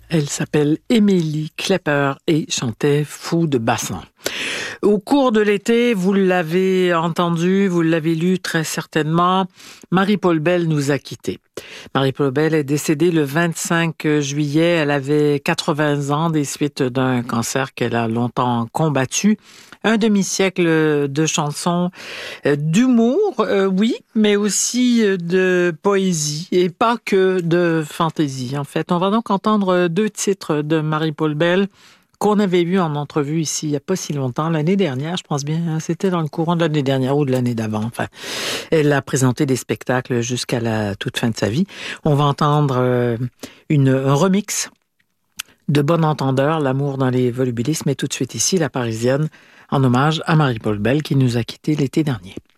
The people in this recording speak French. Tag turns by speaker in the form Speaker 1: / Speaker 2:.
Speaker 1: Elle s'appelle Émilie Klepper et chantait Fou de bassin. Au cours de l'été, vous l'avez entendu, vous l'avez lu très certainement, Marie-Paule Bell nous a quittés. Marie-Paule Bell est décédée le 25 juillet. Elle avait 80 ans des suites d'un cancer qu'elle a longtemps combattu. Un demi-siècle de chansons, d'humour, oui, mais aussi de poésie et pas que de fantaisie. En fait, on va donc entendre deux titres de Marie-Paule Bell qu'on avait vu en entrevue ici il n'y a pas si longtemps, l'année dernière, je pense bien, hein, c'était dans le courant de l'année dernière ou de l'année d'avant. Enfin, elle a présenté des spectacles jusqu'à la toute fin de sa vie. On va entendre un remix de Bon Entendeur, L'amour dans les volubilismes, et tout de suite ici, La Parisienne, en hommage à Marie-Paule Bell qui nous a quittés l'été dernier.